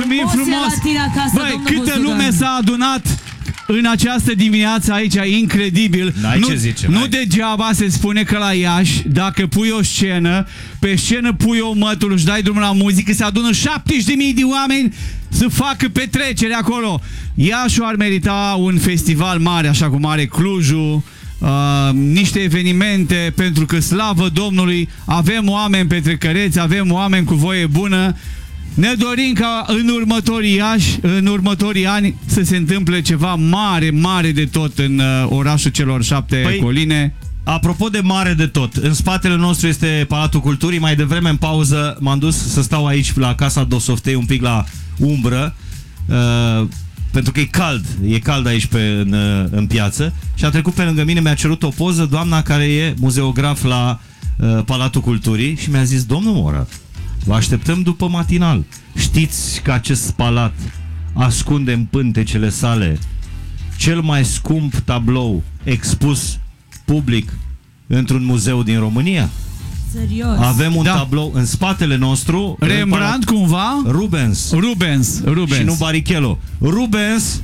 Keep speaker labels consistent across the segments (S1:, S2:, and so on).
S1: Mulțumim frumos! Băi, câtă lume s-a adunat în această dimineață aici, incredibil. Nu degeaba se spune că la Iași, dacă pui o scenă, pe scenă pui o mătul, își dai drumul la muzică, se adună 70.000 de oameni să facă petrecere acolo. Iașul ar merita un festival mare, așa cum are Clujul, niște evenimente, pentru că, slavă Domnului, avem oameni petrecăreți, avem oameni cu voie bună. Ne dorim ca în următorii ani să se întâmple ceva mare, mare de tot în orașul celor 7 coline.
S2: Apropo de mare de tot, în spatele nostru este Palatul Culturii. Mai devreme, în pauză, m-am dus să stau aici la Casa Dosoftei, un pic la umbră, pentru că e cald aici în piață. Și a trecut pe lângă mine, mi-a cerut o poză doamna care e muzeograf la Palatul Culturii și mi-a zis: domnul Morat, vă așteptăm după matinal. Știți că acest palat ascunde în pântecele sale cel mai scump tablou expus public într-un muzeu din România?
S3: Serios?
S2: Avem un tablou în spatele nostru.
S1: Rembrandt cumva?
S2: Rubens. Și nu Barrichello. Rubens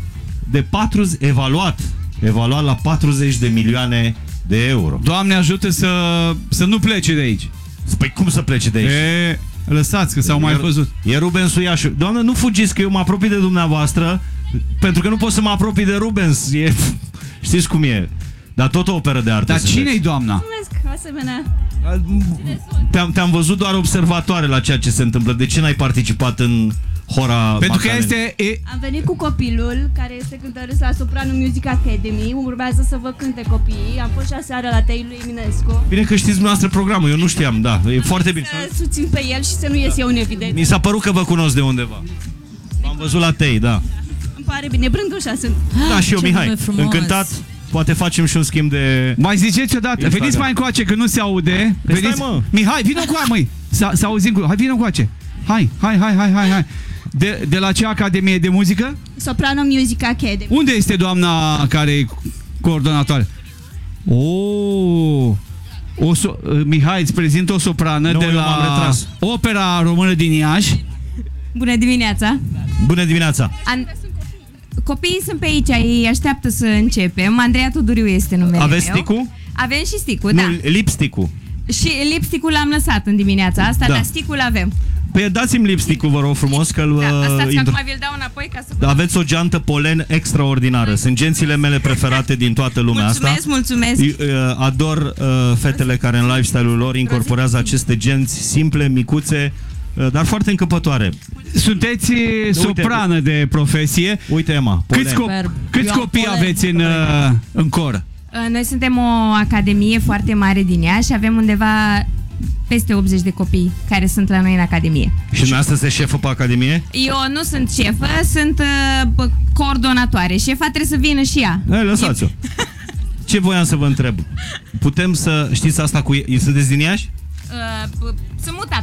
S2: evaluat la 40 de milioane de euro.
S1: Doamne ajută să nu plece de aici.
S2: Păi cum să plece de aici?
S1: Lăsați că s-au mai văzut.
S2: E Rubensul Iași. Doamne, nu fugiți că eu mă apropii de dumneavoastră, pentru că nu pot să mă apropii de Rubens. Știți cum e. Dar tot o operă de artă.
S1: Dar cine-i doamna?
S3: Mulțumesc, asemenea.
S2: Te-am văzut doar observatoare la ceea ce se întâmplă. De ce n-ai participat în hora
S1: Pentru că
S3: Am venit cu copilul, care este cântăresc la Soprano Music Academy. Urmează să vă cânte copiii. Am fost și aseară la Tei lui Eminescu.
S2: Bine că știți dumneavoastră programul, eu nu știam, da. E foarte bine.
S3: Să susțin pe el și să nu ies eu în evidență.
S2: Mi s-a părut că vă cunosc de undeva. M-am văzut la Tei, da.
S3: Îmi pare bine, Brândușa sunt.
S2: Da, și eu, Mihai. Încântat. Poate facem și un schimb de...
S1: Mai ziceți odată, veniți mai încoace că nu se aude.
S2: Veniți, mă.
S1: Mihai, vină cu aia, măi. Să auzim cu... Hai, vină încoace. Hai. De la ce academie de muzică?
S3: Soprano Music Academy.
S1: Unde este doamna care e coordonatoare? Mihai, îți prezint o soprană de la Opera Română din Iași.
S3: Bună dimineața.
S2: Bună dimineața.
S3: Copiii sunt pe aici, ei așteaptă să începem. Andreea Tuduriu este numele meu.
S2: Aveți sticul?
S3: Avem și sticul, da.
S2: Nu, lipstick-ul.
S3: Și lipstick-ul l-am lăsat în dimineața asta, dar sticul avem.
S2: Păi dați-mi lipstick-ul, vă rog frumos, că-l...
S3: Stați, acum vi-l dau înapoi ca să...
S2: Aveți o geantă polen extraordinară. Sunt gențile mele preferate din toată lumea asta.
S3: Mulțumesc.
S2: Ador fetele care în lifestyle-ul lor incorporează aceste genți simple, micuțe, dar foarte încăpătoare.
S1: Sunteți soprană de profesie.
S2: Uite, Emma.
S1: Câți copii aveți în cor?
S3: Noi suntem o academie foarte mare din Iași și avem undeva peste 80 de copii care sunt la noi în academie.
S2: Și dumneavoastră sunteți șefă pe academie?
S3: Eu nu sunt șefă, sunt coordonatoare. Șefa trebuie să vină și ea.
S2: Lăsați-o. Ce voiam să vă întreb? Putem să știți asta cu... Sunteți din Iași?
S3: Sunt mutat